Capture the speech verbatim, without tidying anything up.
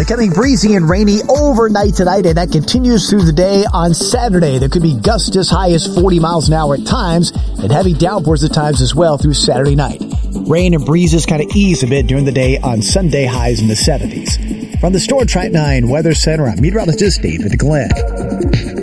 Becoming breezy and rainy overnight tonight, and that continues through the day on Saturday. There could be gusts as high as forty miles an hour at times, and heavy downpours at times as well through Saturday night. Rain and breezes kind of ease a bit during the day on Sunday, highs in the seventies. From the Store Track nine Weather Center, I'm meteorologist David Glenn.